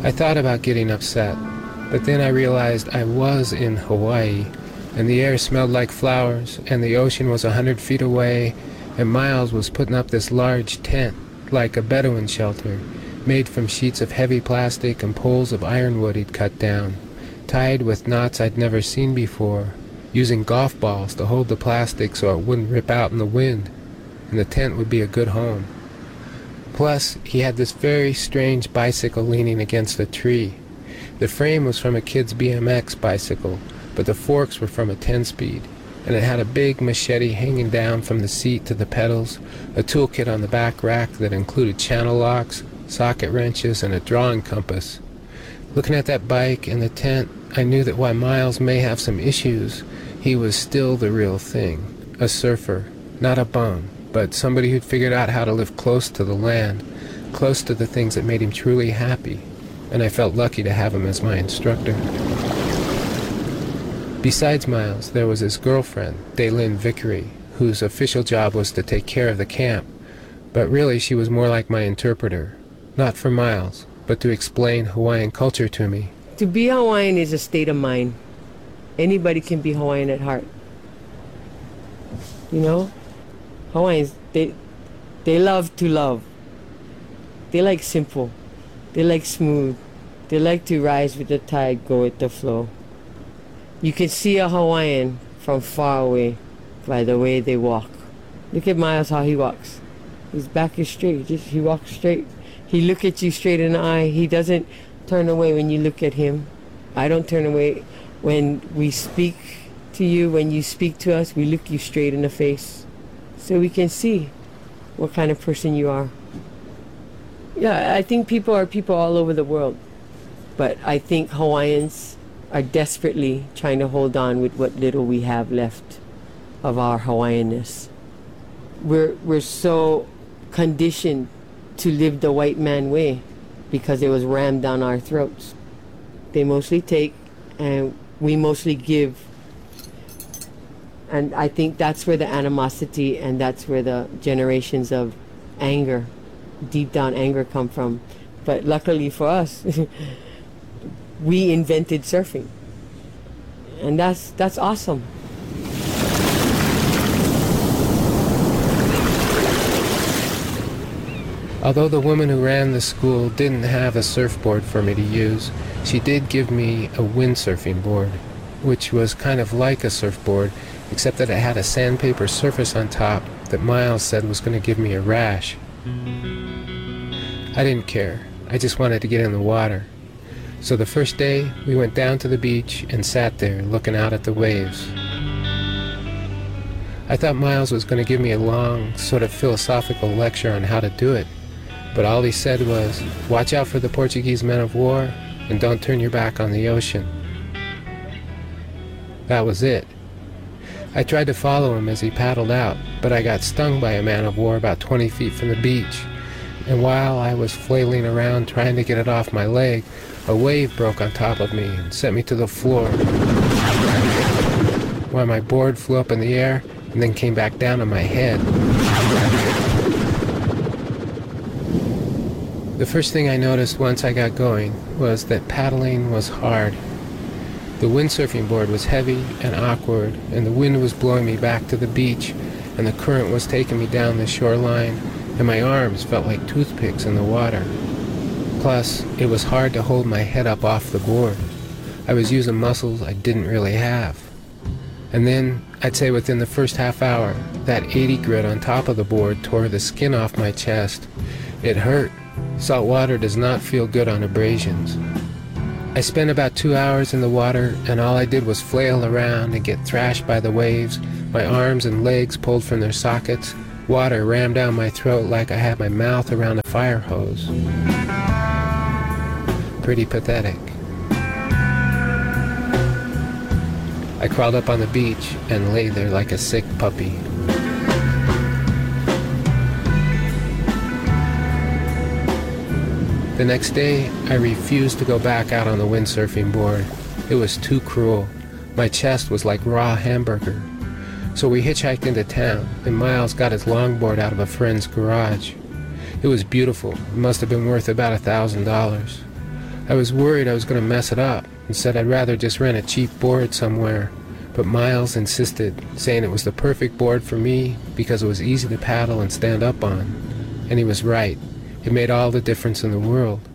I thought about getting upset, but then I realized I was in Hawaii, and the air smelled like flowers, and the ocean was 100 feet away, and Miles was putting up this large tent, like a Bedouin shelter, made from sheets of heavy plastic and poles of ironwood he'd cut down, tied with knots I'd never seen before, using golf balls to hold the plastic so it wouldn't rip out in the wind, and the tent would be a good home. Plus, he had this very strange bicycle leaning against a tree. The frame was from a kid's BMX bicycle, but the forks were from a 10-speed, and it had a big machete hanging down from the seat to the pedals, a toolkit on the back rack that included channel locks, socket wrenches, and a drawing compass. Looking at that bike and the tent, I knew that while Miles may have some issues, he was still the real thing, a surfer, not a bum, but somebody who'd figured out how to live close to the land, close to the things that made him truly happy, and I felt lucky to have him as my instructor. Besides Miles, there was his girlfriend, Daylin Vickery, whose official job was to take care of the camp, but really she was more like my interpreter, not for Miles, but to explain Hawaiian culture to me. To be Hawaiian is a state of mind. Anybody can be Hawaiian at heart. You know? Hawaiians, they love to love. They like simple. They like smooth. They like to rise with the tide, go with the flow. You can see a Hawaiian from far away by the way they walk. Look at Miles, how he walks. His back is straight. He walks straight. He look at you straight in the eye. He doesn't turn away when you look at him. I don't turn away when we speak to you. When you speak to us, we look you straight in the face so we can see what kind of person you are. Yeah, I think people are people all over the world, but I think Hawaiians are desperately trying to hold on with what little we have left of our Hawaiianness. We're so conditioned to live the white man way because it was rammed down our throats. They mostly take and we mostly give. And I think that's where the animosity and that's where the generations of anger, deep down anger, come from. But luckily for us, we invented surfing. And that's awesome. Although the woman who ran the school didn't have a surfboard for me to use, she did give me a windsurfing board, which was kind of like a surfboard, except that it had a sandpaper surface on top that Miles said was going to give me a rash. I didn't care. I just wanted to get in the water. So the first day, we went down to the beach and sat there looking out at the waves. I thought Miles was going to give me a long, sort of philosophical lecture on how to do it, but all he said was, "Watch out for the Portuguese men of war and don't turn your back on the ocean." That was it. I tried to follow him as he paddled out, but I got stung by a man of war about 20 feet from the beach, and while I was flailing around trying to get it off my leg, a wave broke on top of me and sent me to the floor, while my board flew up in the air and then came back down on my head. The first thing I noticed once I got going was that paddling was hard. The windsurfing board was heavy and awkward, and the wind was blowing me back to the beach, and the current was taking me down the shoreline, and my arms felt like toothpicks in the water. Plus, it was hard to hold my head up off the board. I was using muscles I didn't really have. And then, I'd say within the first half hour, that 80 grit on top of the board tore the skin off my chest. It hurt. Salt water does not feel good on abrasions. I spent about 2 hours in the water, and all I did was flail around and get thrashed by the waves, my arms and legs pulled from their sockets, water rammed down my throat like I had my mouth around a fire hose. Pretty pathetic. I crawled up on the beach and lay there like a sick puppy. The next day, I refused to go back out on the windsurfing board. It was too cruel. My chest was like raw hamburger. So we hitchhiked into town, and Miles got his longboard out of a friend's garage. It was beautiful. It must have been worth about $1,000. I was worried I was going to mess it up and said I'd rather just rent a cheap board somewhere, but Miles insisted, saying it was the perfect board for me because it was easy to paddle and stand up on. And he was right. It made all the difference in the world.